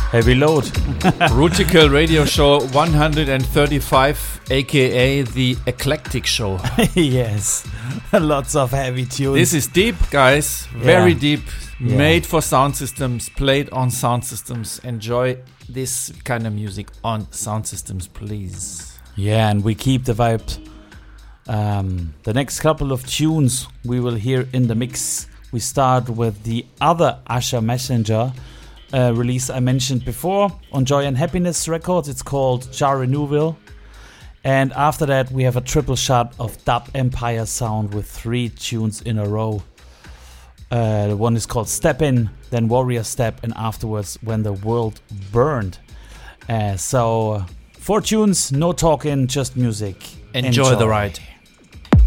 Heavy load. Rutical Radio Show 135, aka the Eclectic Show. Yes, lots of heavy tunes. This is deep, guys. Very deep. Yeah. Made for sound systems, played on sound systems. Enjoy this kind of music on sound systems, please. Yeah, and we keep the vibe. The next couple of tunes we will hear in the mix. We start with the other Usher Messenger release I mentioned before on Joy and Happiness Records. It's called Jar Renewal. And after that, we have a triple shot of Dub Empire sound with 3 tunes in a row. The one is called Step In, then Warrior Step, and afterwards When the World Burned. So 4 tunes, no talking, just music. Enjoy the ride.